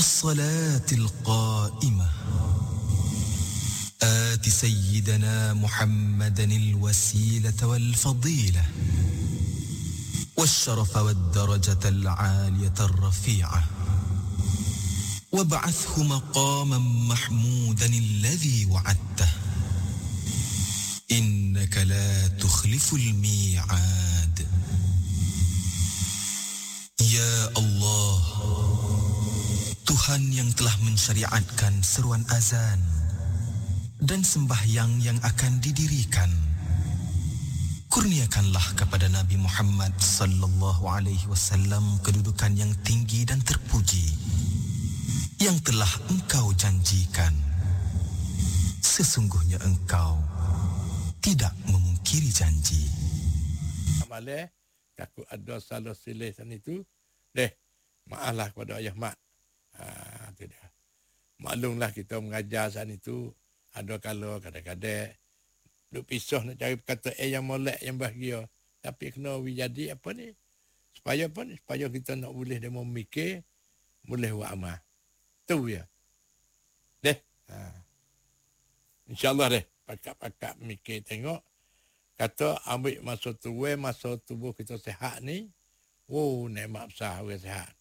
والصلاة القائمة آت سيدنا محمدا الوسيلة والفضيلة والشرف والدرجة العالية الرفيعة وابعثه مقاما محمودا الذي وعدته إنك لا تخلف الميعاد. Ya Allah, Tuhan yang telah mensyariatkan seruan azan dan sembahyang yang akan didirikan, kurniakanlah kepada Nabi Muhammad sallallahu alaihi wasallam kedudukan yang tinggi dan terpuji yang telah engkau janjikan. Sesungguhnya engkau tidak memungkiri janji. Amaleh, takut ada salah silih sana itu. Deh, maaflah kepada ayah mak. Itu dia. Maklumlah kita mengajar sana itu. Ada kalau kadang-kadang duk pisah nak cari kata yang molek yang bahagia. Tapi kena jadi apa ni? Supaya apa ni? Supaya kita nak boleh demo mikir, boleh buat amal. Tu ya. Deh. InsyaAllah deh. Pakak-pakak mikir tengok. Kata ambil masa tua, masa tubuh kita sihat ni. Oh, nikmat besar orang sihat.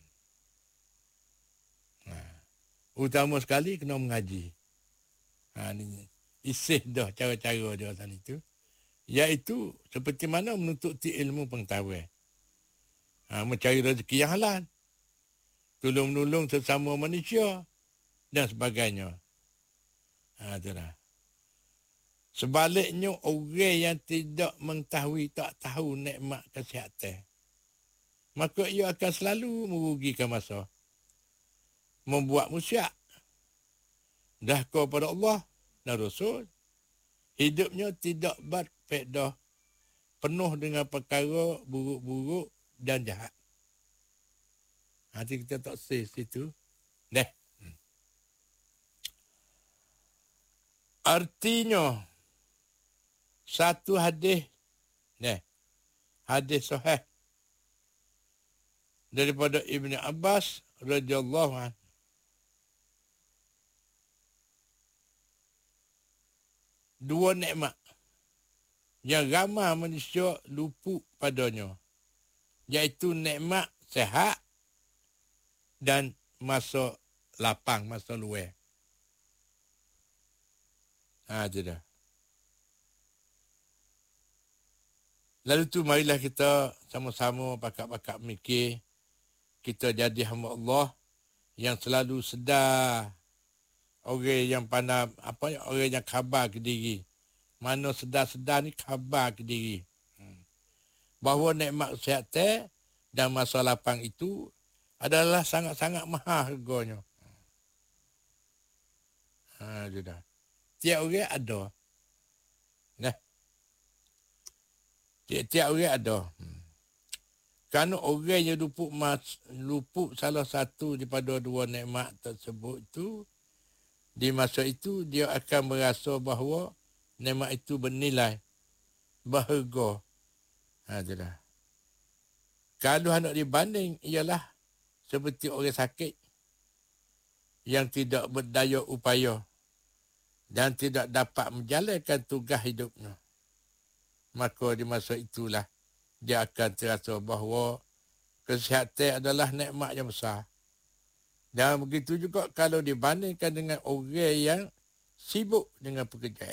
Utama sekali kena mengaji. Ni isih dah cara-cara dia sana itu. Iaitu seperti mana menuntut ilmu pengetahuan. Mencari rezeki yang halal. Tolong-menolong sesama manusia dan sebagainya. Itulah. Sebaliknya orang yang tidak mengetahui, tak tahu nikmat kesihatan, maka ia akan selalu merugikan masa, membuat musyak, dahka pada Allah dan Rasul. Hidupnya tidak berfaedah, penuh dengan perkara buruk-buruk dan jahat. Nanti kita tak say situ. Deh. Artinya, satu hadis, hadis sahih daripada Ibn Abbas radhiyallahu anhu. Dua nikmat yang ramai manusia luput padanya, iaitu nikmat sehat dan masa lapang, masa luar. Itu dah. Lalu tu marilah kita sama-sama pakak-pakak mikir, kita jadi hamba Allah yang selalu sedar, orang yang pandai, orang yang khabar ke diri. Mana sedar-sedar ni khabar ke diri. Bahawa nikmat kesihatan dan masa lapang itu adalah sangat-sangat mahal harganya. Itu dah. Tiap orang ada. Tiap-tiap orang ada. Kerana orang yang luput salah satu daripada dua nikmat tersebut itu, di masa itu dia akan merasa bahawa nikmat itu bernilai, berharga. Itulah. Kalau hendak dibanding ialah seperti orang sakit yang tidak berdaya upaya dan tidak dapat menjalankan tugas hidupnya. Maka di masa itulah dia akan terasa bahawa kesihatan adalah nikmat yang besar. Dan begitu juga kalau dibandingkan dengan orang yang sibuk dengan pekerjaan.